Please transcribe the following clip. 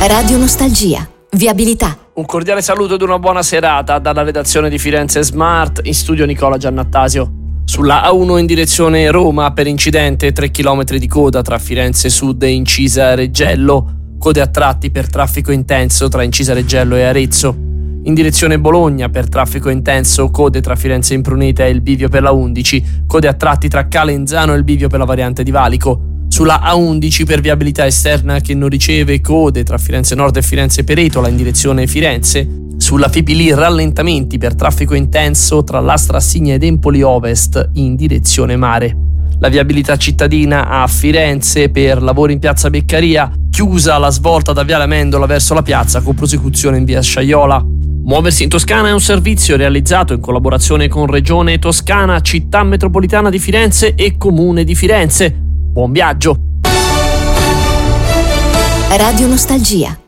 Radio Nostalgia. Viabilità. Un cordiale saluto ed una buona serata dalla redazione di Firenze Smart, in studio Nicola Giannattasio. Sulla A1 in direzione Roma per incidente 3 km di coda tra Firenze Sud e Incisa Reggello, code a tratti per traffico intenso tra Incisa Reggello e Arezzo. In direzione Bologna per traffico intenso, code tra Firenze Impruneta e il bivio per la 11, code a tratti tra Calenzano e il bivio per la variante di Valico. Sulla A11 per viabilità esterna che non riceve code tra Firenze Nord e Firenze Peretola in direzione Firenze. Sulla Fipili rallentamenti per traffico intenso tra l'Astra Assigna ed Empoli Ovest in direzione mare. La viabilità cittadina a Firenze per lavori in piazza Beccaria, chiusa la svolta da Viale Amendola verso la piazza con prosecuzione in via Sciaiola. Muoversi in Toscana è un servizio realizzato in collaborazione con Regione Toscana, Città Metropolitana di Firenze e Comune di Firenze. Buon viaggio! Radio Nostalgia.